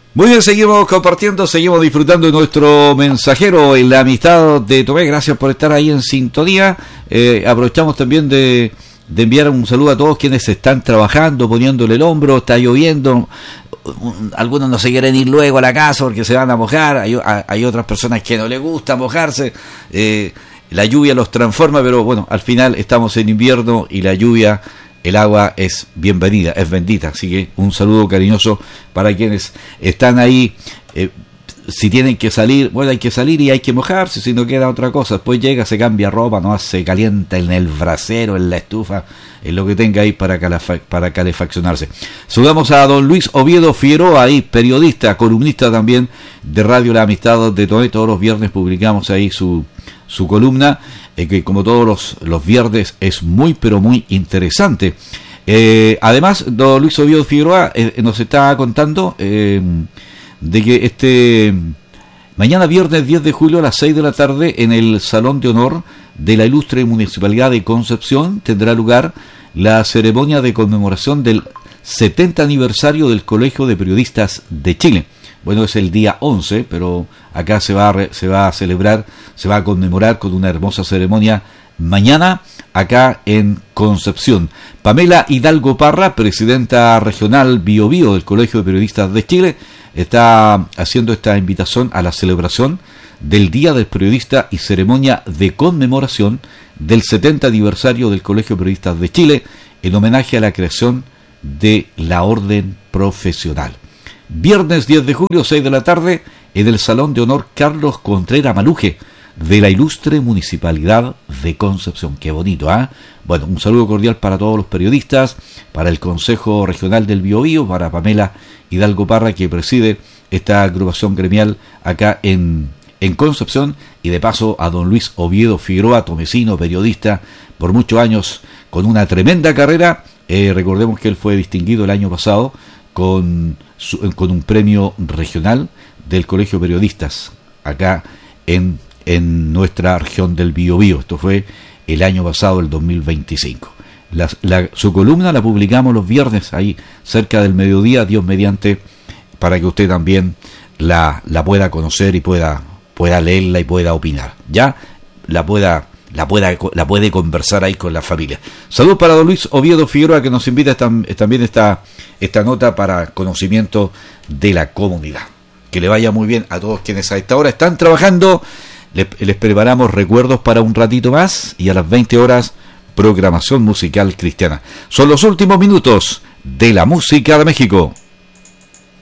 Muy bien, seguimos compartiendo, seguimos disfrutando de nuestro mensajero en la amistad de Tomé. Gracias por estar ahí en sintonía. Aprovechamos también de enviar un saludo a todos quienes están trabajando, poniéndole el hombro. Está lloviendo, algunos no se quieren ir luego a la casa porque se van a mojar. Hay otras personas que no les gusta mojarse. La lluvia los transforma, pero bueno, al final estamos en invierno y la lluvia, el agua es bienvenida, es bendita. Así que un saludo cariñoso para quienes están ahí. Si tienen que salir, bueno, hay que salir y hay que mojarse, si no queda otra cosa. Después llega, se cambia ropa, no se calienta en el brasero, en la estufa, en lo que tenga ahí para calefaccionarse. Saludamos a don Luis Oviedo Figueroa, ahí periodista, columnista también de Radio La Amistad de Tomé. Todos los viernes publicamos ahí su columna, que como todos los viernes es muy pero muy interesante. Además, don Luis Oviedo Figueroa nos está contando de que mañana viernes 10 de julio a las 6 de la tarde en el Salón de Honor de la Ilustre Municipalidad de Concepción tendrá lugar la ceremonia de conmemoración del 70 aniversario del Colegio de Periodistas de Chile. Bueno, es el día 11, pero acá se va a celebrar, se va a conmemorar con una hermosa ceremonia mañana acá en Concepción. Pamela Hidalgo Parra, presidenta regional Biobío del Colegio de Periodistas de Chile, está haciendo esta invitación a la celebración del Día del Periodista y ceremonia de conmemoración del 70 aniversario del Colegio de Periodistas de Chile en homenaje a la creación de la Orden Profesional. Viernes 10 de julio, 6 de la tarde, en el Salón de Honor Carlos Contreras Maluje de la Ilustre Municipalidad de Concepción. Qué bonito, ¿ah? Bueno, un saludo cordial para todos los periodistas, para el Consejo Regional del Biobío, para Pamela Hidalgo Parra, que preside esta agrupación gremial acá en Concepción, y de paso a don Luis Oviedo Figueroa, tomecino, periodista por muchos años, con una tremenda carrera. Recordemos que él fue distinguido el año pasado con un premio regional del Colegio de Periodistas acá en nuestra región del Biobío. Esto fue el año pasado, el 2025. Su columna la publicamos los viernes ahí cerca del mediodía, Dios mediante, para que usted también la pueda conocer y pueda leerla y pueda opinar. Ya la puede conversar ahí con la familia. Saludos para don Luis Oviedo Figueroa, que nos invita también esta nota para conocimiento de la comunidad. Que le vaya muy bien a todos quienes a esta hora están trabajando. Les preparamos recuerdos para un ratito más, y a las 20 horas programación musical cristiana. Son los últimos minutos de la música de México.